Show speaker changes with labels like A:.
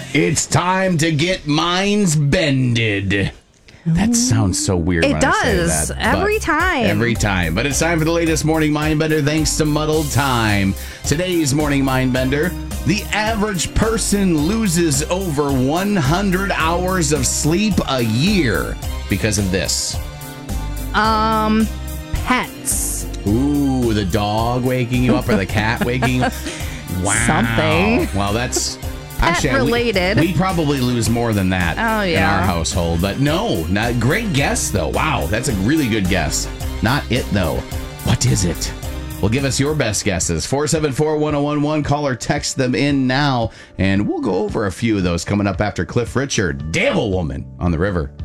A: It's time to get minds bended. That sounds so weird.
B: It
A: when I say
B: does.
A: that,
B: Every time.
A: Every time. But it's time for the latest Morning Mindbender thanks to Muddled Time. Today's Morning Mindbender, the average person loses over 100 hours of sleep a year because of this.
B: Pets.
A: Ooh, the dog waking you up or the cat waking you up. Wow.
B: Something.
A: Well, that's...
B: Pet related.
A: We probably lose more than that in our household. But no, not great guess, though. Wow, that's a really good guess. Not it, though. What is it? Well, give us your best guesses. 474-1011. Call or text them in now. And we'll go over a few of those coming up after Cliff Richard. Devil Woman on the River.